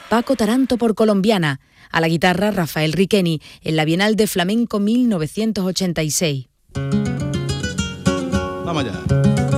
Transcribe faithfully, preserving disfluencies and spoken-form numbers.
Paco Taranto por Colombiana, a la guitarra Rafael Riqueni, en la Bienal de Flamenco mil novecientos ochenta y seis. Vamos allá.